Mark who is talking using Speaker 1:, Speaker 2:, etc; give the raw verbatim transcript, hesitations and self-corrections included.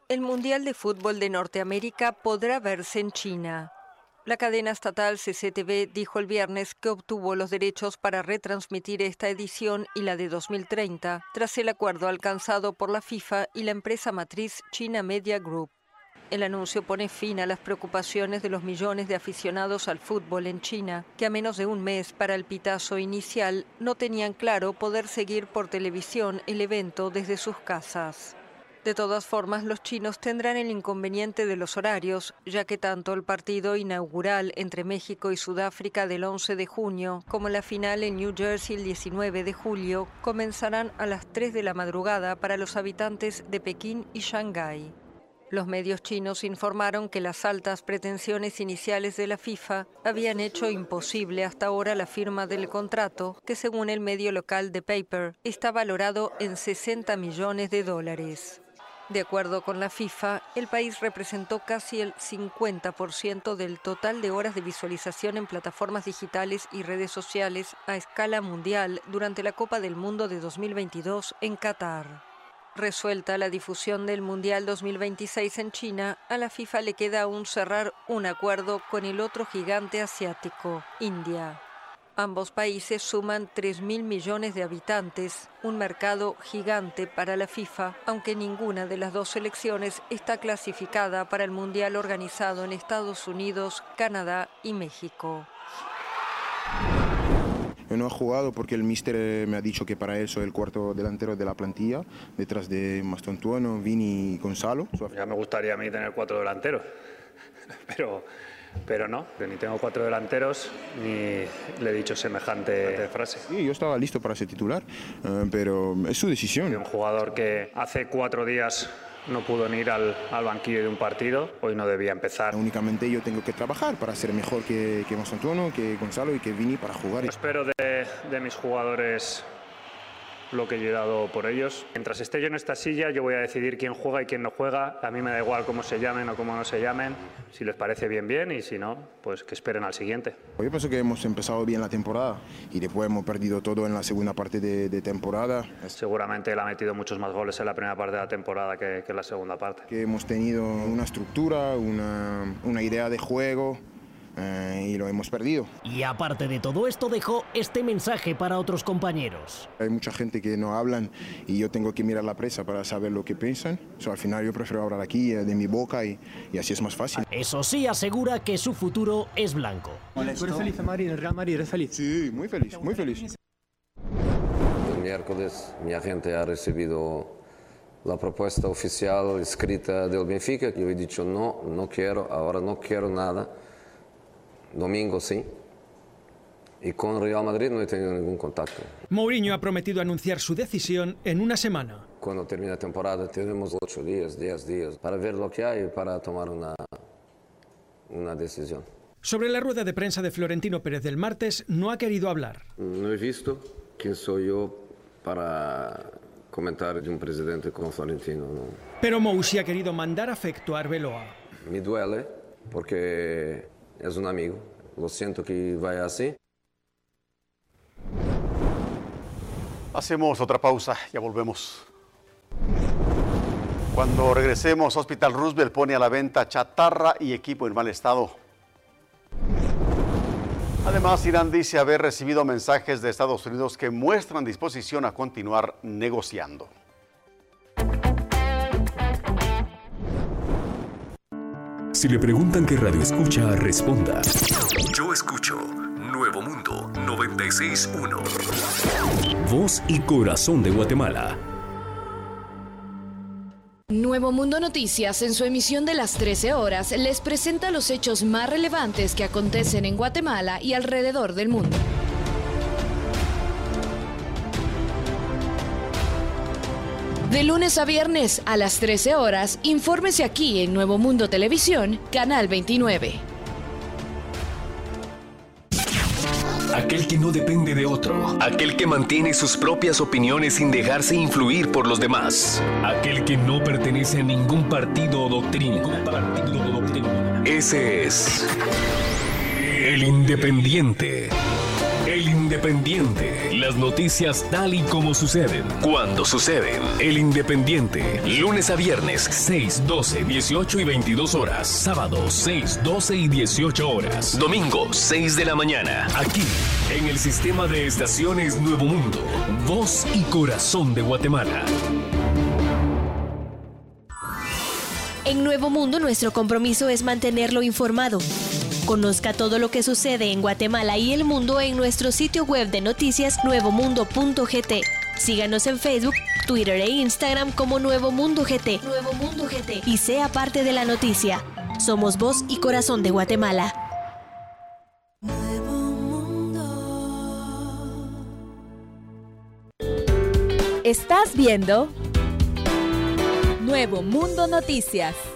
Speaker 1: el Mundial de Fútbol de Norteamérica podrá verse en China. La cadena estatal C C T V dijo el viernes que obtuvo los derechos para retransmitir esta edición y la de dos mil treinta, tras el acuerdo alcanzado por la FIFA y la empresa matriz China Media Group. El anuncio pone fin a las preocupaciones de los millones de aficionados al fútbol en China, que a menos de un mes para el pitazo inicial no tenían claro poder seguir por televisión el evento desde sus casas. De todas formas, los chinos tendrán el inconveniente de los horarios, ya que tanto el partido inaugural entre México y Sudáfrica del once de junio como la final en New Jersey el diecinueve de julio comenzarán a las tres de la madrugada para los habitantes de Pekín y Shanghái. Los medios chinos informaron que las altas pretensiones iniciales de la FIFA habían hecho imposible hasta ahora la firma del contrato, que según el medio local The Paper, está valorado en sesenta millones de dólares. De acuerdo con la FIFA, el país representó casi el cincuenta por ciento del total de horas de visualización en plataformas digitales y redes sociales a escala mundial durante la Copa del Mundo de dos mil veintidós en Qatar. Resuelta la difusión del Mundial dos mil veintiséis en China, a la FIFA le queda aún cerrar un acuerdo con el otro gigante asiático, India. Ambos países suman tres mil millones de habitantes, un mercado gigante para la FIFA, aunque ninguna de las dos selecciones está clasificada para el Mundial organizado en Estados Unidos, Canadá y México.
Speaker 2: Yo no he jugado porque el míster me ha dicho que para él soy el cuarto delantero de la plantilla, detrás de Mastantuono, Vini y Gonzalo.
Speaker 3: Ya me gustaría a mí tener cuatro delanteros, pero... Pero no, ni tengo cuatro delanteros, ni le he dicho semejante frase.
Speaker 2: Sí, yo estaba listo para ser titular, uh, pero es su decisión.
Speaker 3: Un jugador que hace cuatro días no pudo ni ir al, al banquillo de un partido, hoy no debía empezar.
Speaker 2: Únicamente yo tengo que trabajar para ser mejor que, que Mastantuono, que Gonzalo y que Vini para jugar.
Speaker 3: Espero de, de mis jugadores lo que yo he dado por ellos. Mientras esté yo en esta silla, yo voy a decidir quién juega y quién no juega. A mí me da igual cómo se llamen o cómo no se llamen. Si les parece bien, bien, y si no, pues que esperen al siguiente.
Speaker 2: Yo pienso que hemos empezado bien la temporada y después hemos perdido todo en la segunda parte de, de temporada.
Speaker 3: Seguramente él ha metido muchos más goles en la primera parte de la temporada que, que en la segunda parte.
Speaker 2: Que hemos tenido una estructura, una, una idea de juego, Eh, y lo hemos perdido.
Speaker 4: Y aparte de todo esto, dejó este mensaje para otros compañeros.
Speaker 2: Hay mucha gente que no hablan y yo tengo que mirar la prensa para saber lo que piensan. So, al final yo prefiero hablar aquí de mi boca y, y así es más fácil.
Speaker 4: Eso sí, asegura que su futuro es blanco.
Speaker 5: ¿Tú eres feliz en Madrid, en el Real Madrid? ¿Eres feliz?
Speaker 2: Sí, muy feliz, muy feliz.
Speaker 6: El miércoles mi agente ha recibido la propuesta oficial escrita del Benfica. Yo he dicho no, no quiero, ahora no quiero nada. Domingo sí, y con Real Madrid no he tenido ningún contacto.
Speaker 7: Mourinho ha prometido anunciar su decisión en una semana.
Speaker 6: Cuando termine la temporada tenemos ocho días, diez días para ver lo que hay y para tomar una, una decisión.
Speaker 7: Sobre la rueda de prensa de Florentino Pérez del martes, no ha querido hablar.
Speaker 6: No he visto quién soy yo para comentar de un presidente como Florentino. ¿No?
Speaker 7: Pero Mou sí ha querido mandar afecto a Arbeloa.
Speaker 6: Me duele porque es un amigo, lo siento que vaya así.
Speaker 8: Hacemos otra pausa, ya volvemos. Cuando regresemos, Hospital Roosevelt pone a la venta chatarra y equipo en mal estado. Además, Irán dice haber recibido mensajes de Estados Unidos que muestran disposición a continuar negociando.
Speaker 9: Si le preguntan qué radio escucha, responda. Yo escucho Nuevo Mundo noventa y seis punto uno. Voz y corazón de Guatemala.
Speaker 10: Nuevo Mundo Noticias, en su emisión de las trece horas, les presenta los hechos más relevantes que acontecen en Guatemala y alrededor del mundo. De lunes a viernes a las trece horas, infórmese aquí en Nuevo Mundo Televisión, Canal veintinueve.
Speaker 9: Aquel que no depende de otro. Aquel que mantiene sus propias opiniones sin dejarse influir por los demás. Aquel que no pertenece a ningún partido o doctrina. Partido o doctrina. Ese es el Independiente. El Independiente. Las noticias tal y como suceden, cuando suceden. El Independiente. Lunes a viernes, seis, doce, dieciocho y veintidós horas. Sábado, seis, doce y dieciocho horas. Domingo, seis de la mañana. Aquí, en el sistema de estaciones Nuevo Mundo. Voz y corazón de Guatemala.
Speaker 11: En Nuevo Mundo, nuestro compromiso es mantenerlo informado. Conozca todo lo que sucede en Guatemala y el mundo en nuestro sitio web de noticias nuevo mundo punto g t. Síganos en Facebook, Twitter e Instagram como Nuevo Mundo G T. Nuevo Mundo G T. Y sea parte de la noticia. Somos voz y corazón de Guatemala.
Speaker 12: Estás viendo Nuevo Mundo Noticias.